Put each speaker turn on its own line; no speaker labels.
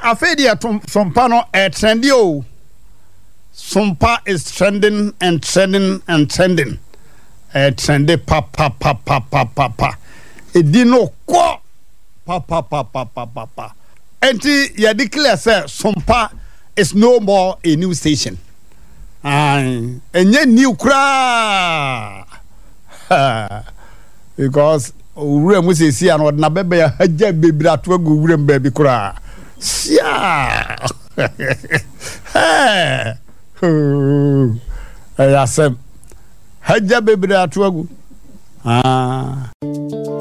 afedi sompa no trendy o. Sompa is trending and trending and trending. Trendy pa. Edino ko pa. Enti ya declare say Sompa is no more a new station. Enye new kra. Because ure mu se si an na bebe ya haja bebira to agu ure mbabi kra. Sia. Ayasem haja bebira to agu.